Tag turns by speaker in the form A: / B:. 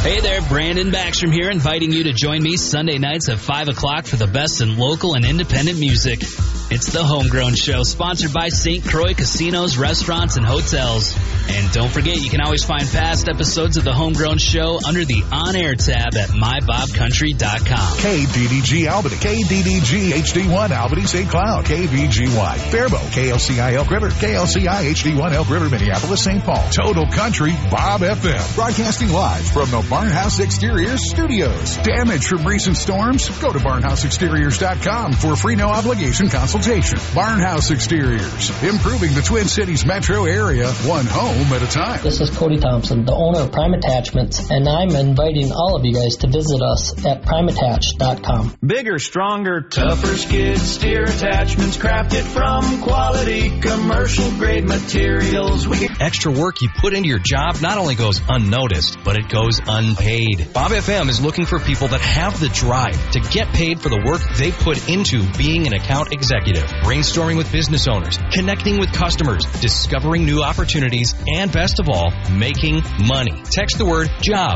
A: Hey there, Brandon Backstrom here, inviting you to join me Sunday nights at 5 o'clock for the best in local and independent music. It's the Homegrown Show, sponsored by St. Croix Casinos, Restaurants, and Hotels. And don't forget, you can always find past episodes of the Homegrown Show under the On Air tab at mybobcountry.com.
B: KDDG Albany, KDDG HD1 Albany St. Cloud, KVGY Faribault, KLCI Elk River, KLCI HD1 Elk River Minneapolis St. Paul. Total Country Bob FM, broadcasting live from the Barnhouse Exteriors Studios. Damage from recent storms? Go to barnhouseexteriors.com for a free no obligation consultation. Barnhouse Exteriors, improving the Twin Cities metro area, one home at a time.
C: This is Cody Thompson, the owner of Prime Attachments, and I'm inviting all of you guys to visit us at primeattach.com.
D: Bigger, stronger, tougher skid steer attachments crafted from quality commercial grade materials.
E: Extra work you put into your job not only goes unnoticed, but it goes unpaid. Bob FM is looking for people that have the drive to get paid for the work they put into being an account executive. Brainstorming with business owners, connecting with customers, discovering new opportunities, and best of all, making money. Text the word JOB